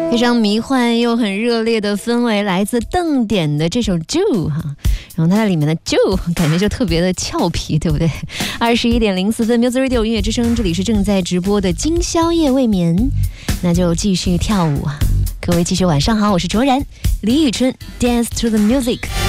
非常迷幻又很热烈的氛围，来自邓典的这首《就》哈，然后它里面的就感觉就特别的俏皮，对不对？21:04，Music Radio 音乐之声，这里是正在直播的今宵夜未眠，那就继续跳舞啊！各位继续晚上好，我是卓然，李宇春 ，Dance to the Music。